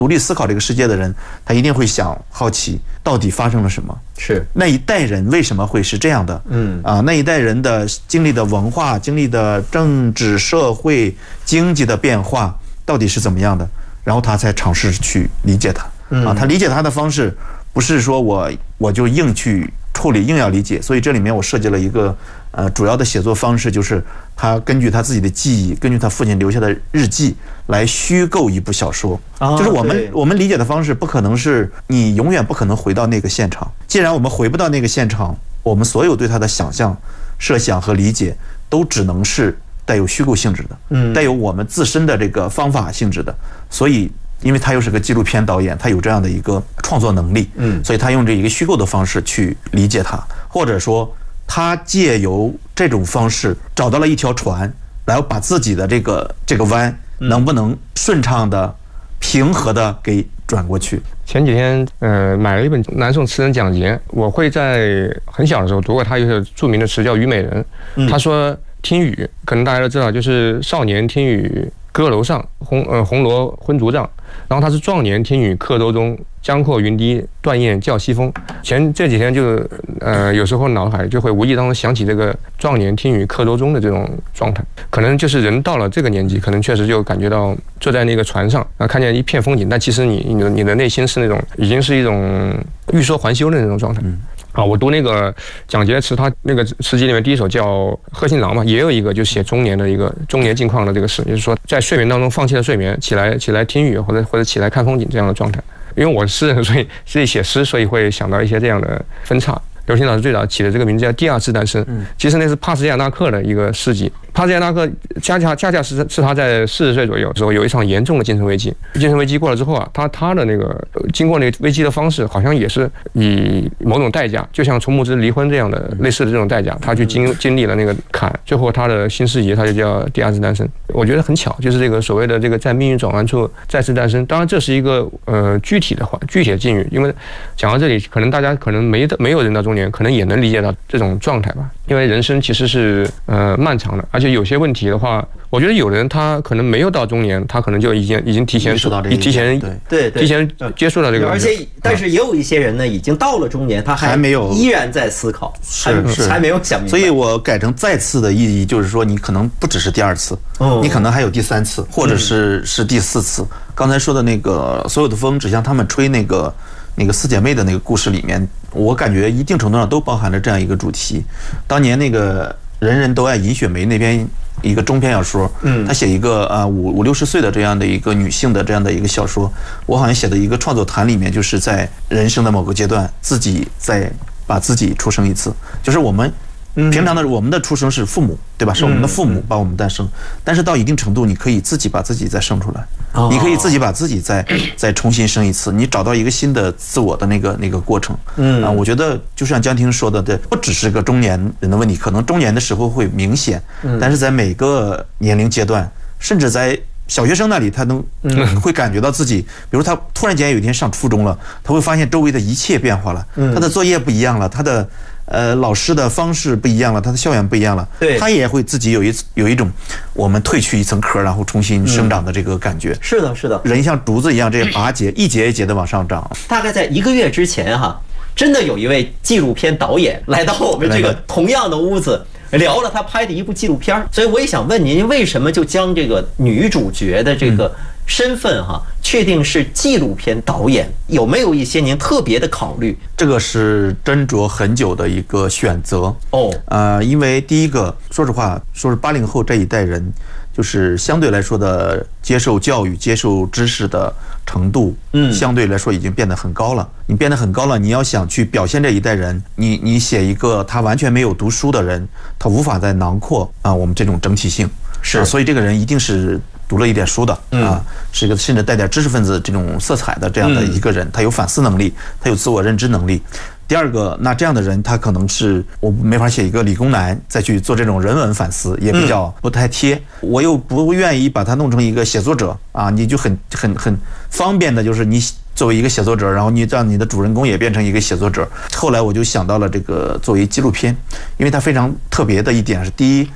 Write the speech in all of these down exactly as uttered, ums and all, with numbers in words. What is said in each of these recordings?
独立思考这个世界的人，他一定会想好奇到底发生了什么， 是那一代人为什么会是这样的？ 嗯啊，那一代人的经历的文化、经历的政治、社会、经济的变化到底是怎么样的？然后他才尝试去理解它。啊，他理解他的方式不是说我我就硬去处理，硬要理解。所以这里面我设计了一个呃主要的写作方式，就是他根据他自己的记忆，根据他父亲留下的日记来虚构一部小说。就是我们我们理解的方式不可能是你永远不可能回到那个现场。既然我们回不到那个现场，我们所有对他的想象、设想和理解都只能是带有虚构性质的，嗯，带有我们自身的这个方法性质的。所以因为他又是个纪录片导演，他有这样的一个创作能力，嗯，所以他用这一个虚构的方式去理解它，或者说他借由这种方式找到了一条船，然后把自己的这个这个弯能不能顺畅的、平和的给转过去。 前几天，呃，买了一本南宋词人讲节，我会在很小的时候读过他一个著名的词叫《虞美人》，他说听雨，可能大家都知道，就是少年听雨歌楼上，红呃红罗昏竹帐。然后他是壮年听雨客舟中，江阔云低，断雁叫西风。前这几天就呃有时候脑海就会无意当中想起这个壮年听雨客舟中的这种状态，可能就是人到了这个年纪，可能确实就感觉到坐在那个船上，然后看见一片风景，但其实你你的你的内心是那种已经是一种欲说还休的那种状态。嗯啊，我读那个蒋捷词，他那个诗集里面第一首叫《贺新郎》嘛，也有一个就写中年的一个中年境况的这个诗，就是说在睡眠当中放弃了睡眠，起来起来听雨，或者或者起来看风景这样的状态。因为我是诗人，所以自己写诗，所以会想到一些这样的分叉。刘欣老师最早起的这个名字叫《第二次诞生》，其实那是帕斯亚纳克的一个诗集。帕斯亚纳克恰恰恰恰是是他在四十岁左右的时候有一场严重的精神危机，精神危机过了之后啊，他他的那个经过那个危机的方式，好像也是以某种代价，就像从木之离婚这样的类似的这种代价，他去经经历了那个坎，最后他的新诗集他就叫《第二次诞生》。我觉得很巧，就是这个所谓的这个在命运转弯处再次诞生。当然这是一个呃具体的话，具体的境遇，因为讲到这里，可能大家可能没没有人到中年，可能也能理解到这种状态吧。因为人生其实是呃漫长的，而且有些问题的话，我觉得有人他可能没有到中年，他可能就已经已经提前提前对对提前接触到这个， 而且但是也有一些人呢，已经到了中年，他还没有依然在思考， 是是还没有想明白。 所以我改成再次的意义，就是说你可能不只是第二次，你可能还有第三次，或者是是第四次。刚才说的那个所有的风只向他们吹那个。那个四姐妹的那个故事里面，我感觉一定程度上都包含了这样一个主题。当年那个人人都爱尹雪梅那边一个中篇小说，嗯，他写一个啊五五六十岁的这样的一个女性的这样的一个小说，我好像写的一个创作谈里面，就是在人生的某个阶段，自己在把自己出生一次，就是我们。平常的我们的出生是父母，对吧？是我们的父母把我们诞生，但是到一定程度，你可以自己把自己再生出来，你可以自己把自己再再重新生一次，你找到一个新的自我的那个那个过程。嗯啊，我觉得就像江婷说的，这不只是个中年人的问题，可能中年的时候会明显，但是在每个年龄阶段，甚至在小学生那里，他能会感觉到自己，比如他突然间有一天上初中了，他会发现周围的一切变化了，他的作业不一样了，他的。呃，老师的方式不一样了，他的校园不一样了，对，他也会自己有一有一种我们褪去一层壳，然后重新生长的这个感觉。 是的，是的， 人像竹子一样这样拔节，一节一节的往上长。 大概在一个月之前哈，真的有一位纪录片导演来到我们这个同样的屋子，聊了他拍的一部纪录片。所以我也想问您，为什么就将这个女主角的这个身份哈，确定是纪录片导演，有没有一些您特别的考虑？ 这个是斟酌很久的一个选择哦。呃，因为第一个，说实话，说是八零后这一代人，就是相对来说的接受教育、接受知识的程度，嗯，相对来说已经变得很高了。你变得很高了，你要想去表现这一代人，你你写一个他完全没有读书的人，他无法再囊括啊我们这种整体性。是，所以这个人一定是读了一点书的啊，是一个甚至带点知识分子这种色彩的这样的一个人，他有反思能力，他有自我认知能力。第二个，那这样的人他可能是我没法写一个理工男再去做这种人文反思，也比较不太贴。我又不愿意把他弄成一个写作者啊，你就很很很方便的，就是你作为一个写作者，然后你让你的主人公也变成一个写作者。后来我就想到了这个作为纪录片，因为它非常特别的一点是，第一，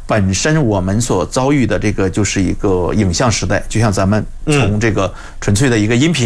本身我们所遭遇的这个就是一个影像时代，就像咱们从这个纯粹的一个音频